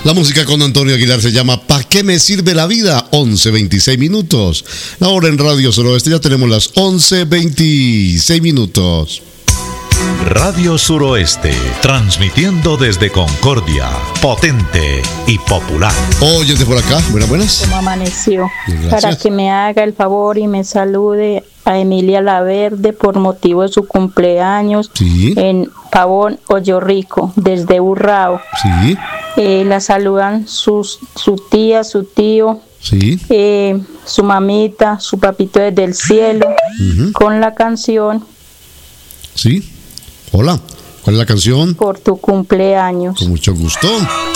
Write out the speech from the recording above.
La música con Antonio Aguilar se llama ¿Pa' qué me sirve la vida? 11:26 minutos. Ahora en Radio Suroeste ya tenemos las 11:26 minutos. Radio Suroeste, transmitiendo desde Concordia, potente y popular. Óyete por acá, buenas. ¿Cómo amaneció? Gracias. Para que me haga el favor y me salude a Emilia Laverde por motivo de su cumpleaños Sí. en Pavón, Hoyo Rico, desde Urrao. Sí, La saludan su tía, su tío, sí. su mamita, su papito desde el cielo, con la canción Sí. Hola, ¿cuál es la canción? Por tu cumpleaños. Con mucho gusto.